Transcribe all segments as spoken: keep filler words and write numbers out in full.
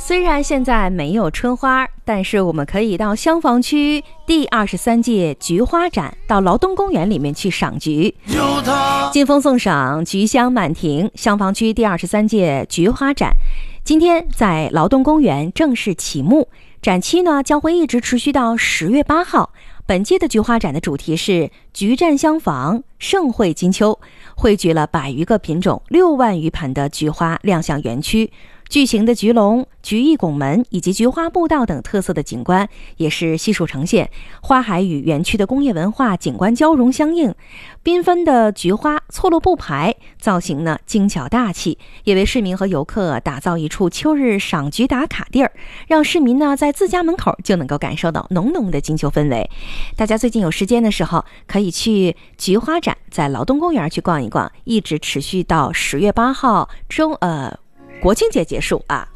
虽然现在没有春花，但是我们可以到香坊区第二十三届菊花展，到劳动公园里面去赏菊。金风送赏，菊香满庭。香坊区第二十三届菊花展今天在劳动公园正式启幕，展期呢将会一直持续到十月八号。本届的菊花展的主题是菊占香坊，盛会金秋，汇聚了百余个品种、六万余盆的菊花亮相园区。巨型的菊龙、菊艺拱门以及菊花步道等特色的景观也是悉数呈现，花海与园区的工业文化景观交融相应，缤纷的菊花错落不排，造型呢精巧大气，也为市民和游客打造一处秋日赏菊打卡地儿，让市民呢在自家门口就能够感受到浓浓的金秋氛围。大家最近有时间的时候可以去菊花展，在劳动公园去逛一逛，一直持续到十月八号中呃国庆节结束啊。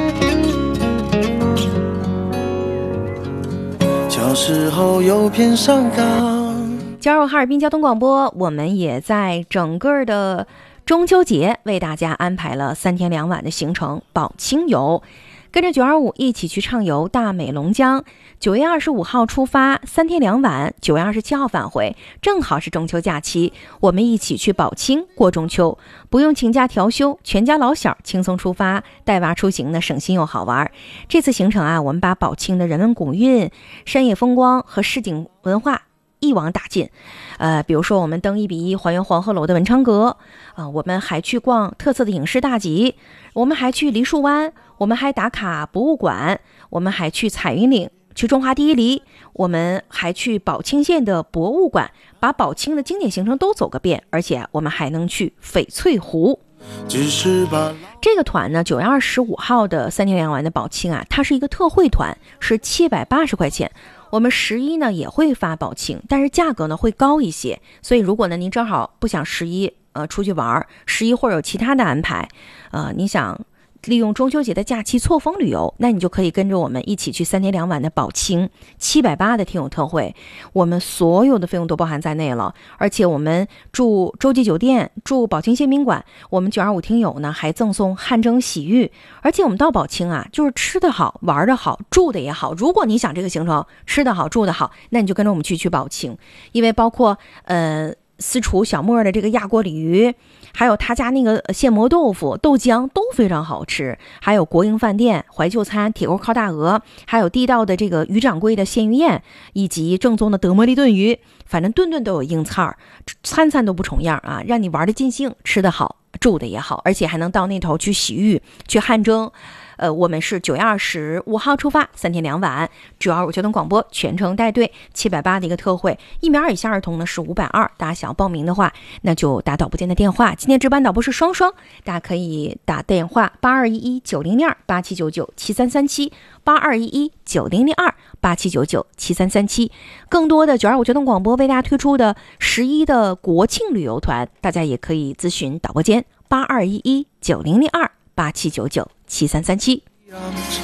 小时候有片上岗， 加入哈尔滨交通广播，我们也在整个的中秋节为大家安排了三天两晚的行程，宝清游，跟着九二五一起去畅游大美龙江。九月二十五号出发，三天两晚，九月二十七号返回，正好是中秋假期，我们一起去宝清过中秋，不用请假调休，全家老小轻松出发，带娃出行呢省心又好玩。这次行程啊，我们把宝清的人文古韵、山野风光和市井文化一网打尽，呃，比如说我们登一比一还原黄鹤楼的文昌阁，啊、呃，我们还去逛特色的影视大集，我们还去梨树湾，我们还打卡博物馆，我们还去彩云岭，去中华第一梨，我们还去宝清县的博物馆，把宝清的经典行程都走个遍，而且我们还能去翡翠湖。这个团呢，九月二十五号的三天两晚的宝清啊，它是一个特惠团，是七百八十块钱。我们十一呢也会发宝清，但是价格呢会高一些，所以如果呢您正好不想十一呃出去玩，十一或者有其他的安排，呃你想利用中秋节的假期错峰旅游，那你就可以跟着我们一起去三天两晚的宝清，七百八的听友特惠，我们所有的费用都包含在内了，而且我们住洲际酒店，住宝清县宾馆，我们九二五听友呢还赠送汗蒸洗浴，而且我们到宝清啊，就是吃得好，玩得好，住的也好。如果你想这个行程吃得好，住得好，那你就跟着我们去去宝清，因为包括呃。私厨小莫的这个压锅鲤鱼，还有他家那个现磨豆腐、豆浆都非常好吃，还有国营饭店、怀旧餐、铁锅烤大鹅，还有地道的这个于掌柜的鲜鱼宴，以及正宗的德摩利炖鱼，反正顿顿都有硬菜儿，餐餐都不重样啊，让你玩得尽兴，吃得好，住的也好，而且还能到那头去洗浴、去汗蒸。呃，我们是九月二十五号出发，三天两晚，九二五交通广播全程带队，七百八的一个特惠，一米二以下儿童呢是五百二，大家想要报名的话，那就打导播间的电话。今天值班导播是双双，大家可以打电话八二一一九零零二八七九九七三三七八二一一九零零二八七九九七三三七。更多的九二五交通广播为大家推出的十一的国庆旅游团，大家也可以咨询导播间八二一一九零零二八七九九七三三七。